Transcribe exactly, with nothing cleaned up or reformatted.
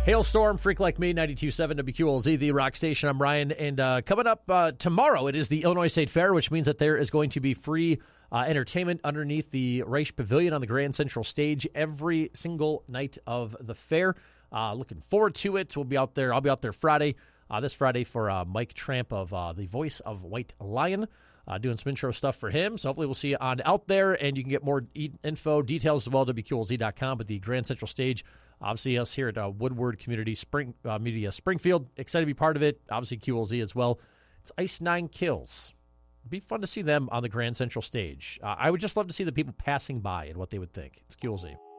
Hailstorm, Freak Like Me, ninety-two point seven W Q L Z, the rock station. I'm Ryan, and uh, coming up uh, tomorrow, it is the Illinois State Fair, which means that there is going to be free uh, entertainment underneath the Reich Pavilion on the Grand Central Stage every single night of the fair. Uh, looking forward to it. We'll be out there. I'll be out there Friday, uh, this Friday for uh, Mike Tramp of uh, the Voice of White Lion, uh, doing some intro stuff for him. So hopefully we'll see you on out there, and you can get more e- info, details as well, W Q L Z dot com. But the Grand Central Stage, obviously, us here at uh, Woodward Community Spring uh, Media Springfield, excited to be part of it. Obviously, Q L Z as well. It's Ice Nine Kills. It'd be fun to see them on the Grand Central Stage. Uh, I would just love to see the people passing by and what they would think. It's Q L Z.